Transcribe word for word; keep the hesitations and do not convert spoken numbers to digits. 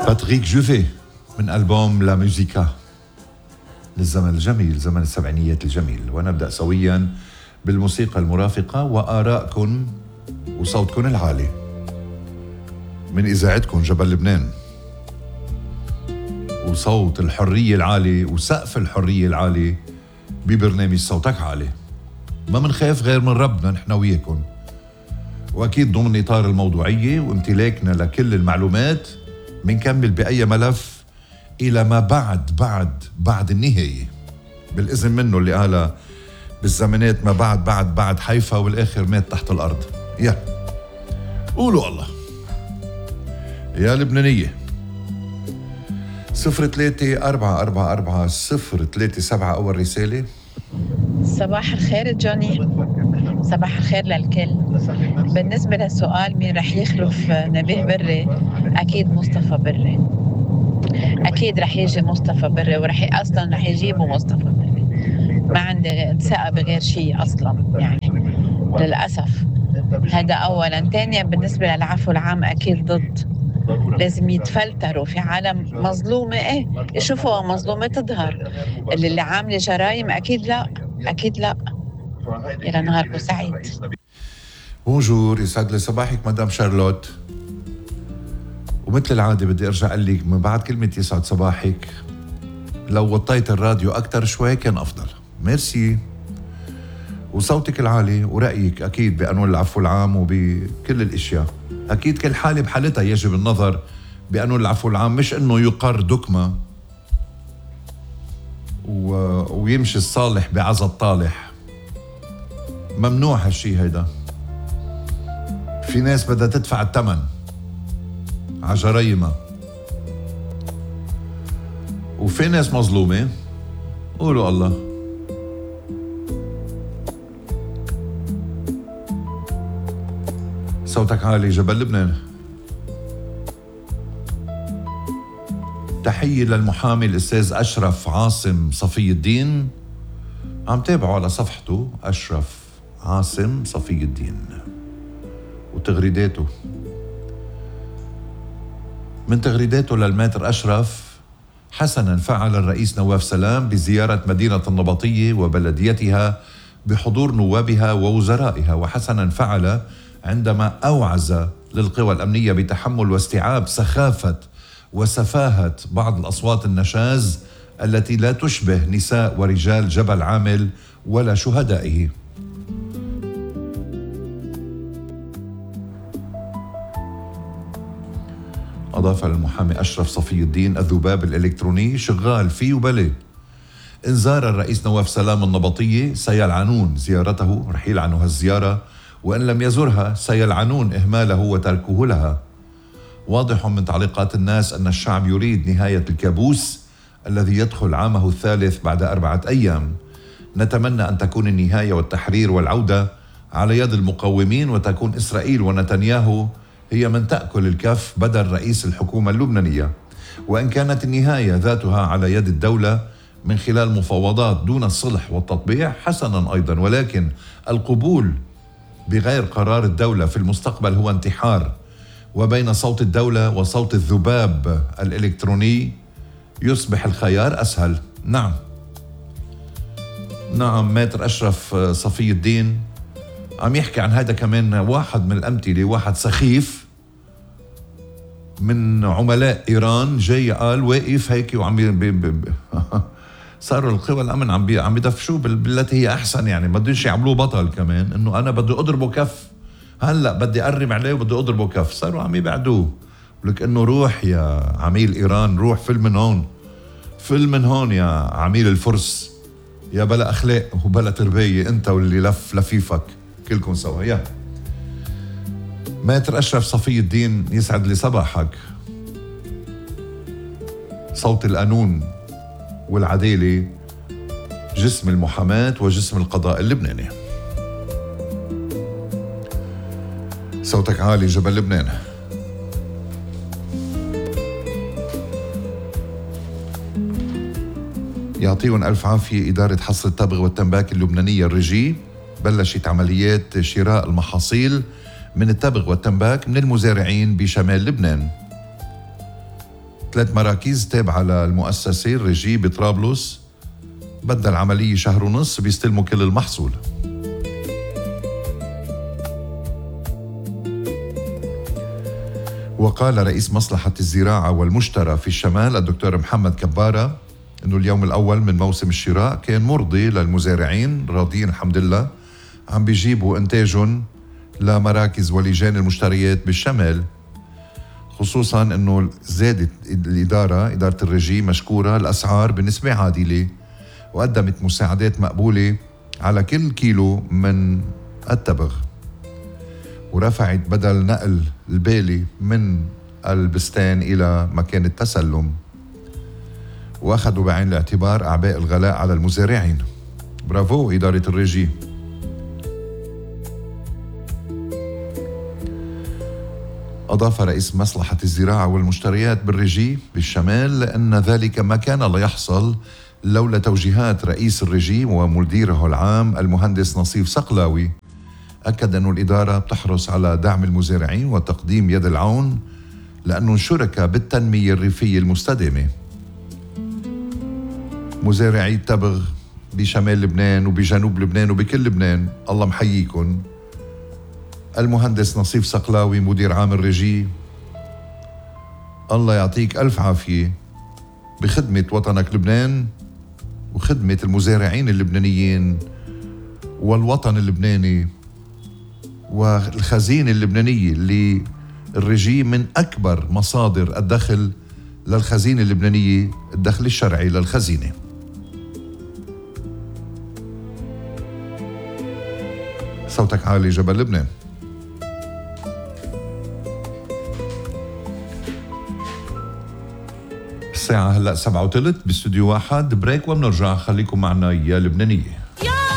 باتريك جوفي من ألبوم لا موزيكا للزمن الجميل، زمن السبعينيات الجميل. ونبدأ سويا بالموسيقى المرافقة وآرائكم وصوتكم العالي من إذاعتكم جبل لبنان، وصوت الحرية العالي وسقف الحرية العالي ببرنامج صوتك عالي. ما منخاف غير من ربنا نحن وياكم، وأكيد ضمن إطار الموضوعية وامتلاكنا لكل المعلومات منكمل بأي ملف إلى ما بعد بعد بعد النهاية، بالإذن منه اللي قالها بالزمانات ما بعد بعد بعد حيفا والآخر مات تحت الأرض. يا قولوا الله يا لبنانية. صفر ثلاثة أربعة أربعة أربعة صفر ثلاثة سبعة أول رسالة. صباح الخير جوني، صباح الخير للكل. بالنسبة للسؤال مين رح يخلف نبيه بري، أكيد مصطفى بري، أكيد رح يجي مصطفى بري، ورح أصلا رح يجيبوا مصطفى بري، ما عندي ثقة بغير شيء أصلا يعني للأسف. هذا أولا. ثانيا بالنسبة للعفو العام أكيد ضد، لازم يتفلتروا في عالم مظلومة. ايه يشوفوا مظلومة تظهر، اللي, اللي عاملة جرائم أكيد لا، أكيد لا. إلى نهاركم سعيد. بونجور، يسعد لي صباحك مدام شارلوت. ومثل العادة بدي أرجع أقول لك من بعد كلمة يسعد صباحك لو وطيت الراديو أكتر شوي كان أفضل. ميرسي. وصوتك العالي ورأيك أكيد بقانون العفو العام وبكل الأشياء. أكيد كل حالة بحالتها يجب النظر بقانون العفو العام، مش إنه يقر دكمة و... ويمشي الصالح بعزا الطالح. ممنوع هالشي هيدا. في ناس بدها تدفع الثمن على جرايمها، وفي ناس مظلومة. قولوا الله. صوتك عالي جبل لبنان. تحية للمحامي الأستاذ أشرف عاصم صفي الدين، عم تابعوا على صفحته أشرف عاصم صفي الدين وتغريداته. من تغريداته للماتر أشرف: حسنا فعل الرئيس نواف سلام بزيارة مدينة النبطية وبلديتها بحضور نوابها ووزرائها، وحسنا فعل عندما أوعز للقوى الأمنية بتحمل واستيعاب سخافة وسفاهة بعض الأصوات النشاز التي لا تشبه نساء ورجال جبل عامل ولا شهدائه. أضاف المحامي أشرف صفي الدين: الذباب الإلكتروني شغال فيه وبلي. إن زار الرئيس نواف سلام النبطية سيلعنون زيارته، رح يلعنوا هالزيارة، وإن لم يزرها سيلعنون إهماله وتركه لها. واضح من تعليقات الناس أن الشعب يريد نهاية الكابوس الذي يدخل عامه الثالث بعد أربعة أيام. نتمنى أن تكون النهاية والتحرير والعودة على يد المقاومين، وتكون إسرائيل ونتنياهو هي من تأكل الكف بدل رئيس الحكومة اللبنانية. وإن كانت النهاية ذاتها على يد الدولة من خلال مفاوضات دون الصلح والتطبيع حسنا أيضا، ولكن القبول بغير قرار الدولة في المستقبل هو انتحار. وبين صوت الدولة وصوت الذباب الإلكتروني يصبح الخيار أسهل. نعم نعم ماتر أشرف صفي الدين عم يحكي عن هذا كمان. واحد من الأمثلة، واحد سخيف من عملاء إيران جاي قال واقف هيك وعم بي بي بي صاروا القوى الأمن عم بي عم يدفشوه بالتي هي أحسن، يعني ما بدوش يعملوه بطل كمان، إنه أنا بدي أضربه كف، هلا بدي أقرب عليه وبدي أضربه كف. صاروا عم يبعدوه لك إنه روح يا عميل إيران، روح فل من هون، فل من هون يا عميل الفرس، يا بلا أخلاق وبلا تربية أنت واللي لف لفيفك كلكم سوا. يا ماتر أشرف صفي الدين، يسعد لي صباحك. صوت القانون والعدالة جسم المحاماة وجسم القضاء اللبناني. صوتك عالي جبل لبنان. يعطيهم ألف عافية إدارة حصر التبغ والتنباك اللبنانية الرجي. بلشت عمليات شراء المحاصيل من التبغ والتنباك من المزارعين بشمال لبنان. ثلاث مراكز تابعة للمؤسسة الريجي بطرابلس بدها العملية شهر ونص بيستلموا كل المحصول. وقال رئيس مصلحة الزراعة والمشترى في الشمال الدكتور محمد كبارة إنه اليوم الأول من موسم الشراء كان مرضي للمزارعين، راضيين الحمد لله، عم بيجيبوا إنتاجهم لمراكز ولجان المشتريات بالشمال، خصوصا إنه زادت الإدارة إدارة الريجي مشكورة الأسعار بنسبة عادلة، وقدمت مساعدات مقبولة على كل كيلو من التبغ، ورفعت بدل نقل البالي من البستان إلى مكان التسلم، وأخذوا بعين الاعتبار أعباء الغلاء على المزارعين. برافو إدارة الريجي. أضاف رئيس مصلحة الزراعة والمشتريات بالريجي بالشمال أن ذلك ما كان لا يحصل لولا توجيهات رئيس الريجي ومديره العام المهندس نصيف صقلاوي. أكد أن الإدارة بتحرص على دعم المزارعين وتقديم يد العون لأنهم شركاء بالتنمية الريفية المستدامة. مزارعي التبغ بشمال لبنان وبجنوب لبنان وبكل لبنان الله محييكم. المهندس نصيف صقلاوي مدير عام الريجي، الله يعطيك ألف عافية بخدمة وطنك لبنان وخدمة المزارعين اللبنانيين والوطن اللبناني والخزينة اللبنانية اللي الريجي من أكبر مصادر الدخل للخزينة اللبنانية، الدخل الشرعي للخزينة. صوتك عالي جبل لبنان. الساعة هلأ سبعة وثلث باستوديو واحد، بريك وبنرجع. خليكم معنا يا لبنانية.